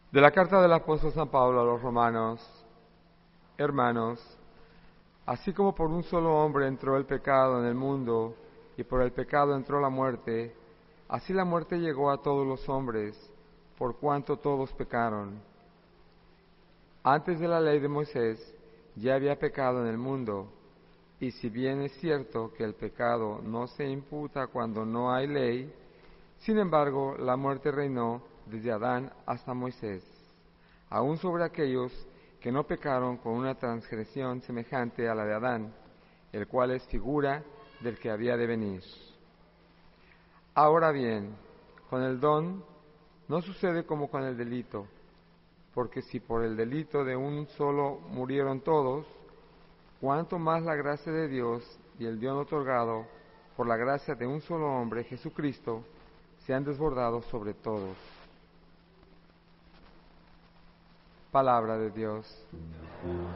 De la carta del apóstol San Pablo a los romanos: Hermanos, así como por un solo hombre entró el pecado en el mundo, y por el pecado entró la muerte, así la muerte llegó a todos los hombres, por cuanto todos pecaron. Antes de la ley de Moisés ya había pecado en el mundo, y si bien es cierto que el pecado no se imputa cuando no hay ley, sin embargo la muerte reinó desde Adán hasta Moisés, aun sobre aquellos que no pecaron con una transgresión semejante a la de Adán, el cual es figura del que había de venir. Ahora bien, con el don no sucede como con el delito, porque si por el delito de un solo murieron todos, cuánto más la gracia de Dios y el don otorgado por la gracia de un solo hombre, Jesucristo, se han desbordado sobre todos. Palabra de Dios.